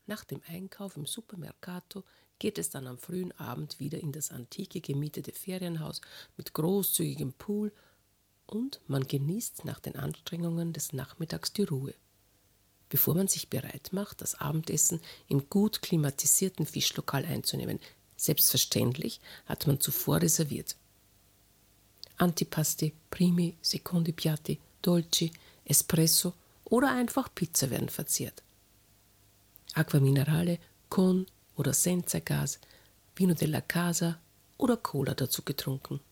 Nach dem Einkauf im Supermercato geht es dann am frühen Abend wieder in das antike gemietete Ferienhaus mit großzügigem Pool und man genießt nach den Anstrengungen des Nachmittags die Ruhe. Bevor man sich bereit macht, das Abendessen im gut klimatisierten Fischlokal einzunehmen. Selbstverständlich hat man zuvor reserviert. Antipasti, Primi, Secondi Piatti, Dolci, Espresso oder einfach Pizza werden verzehrt. Acqua Minerale, con oder senza Gas, Vino della Casa oder Cola dazu getrunken.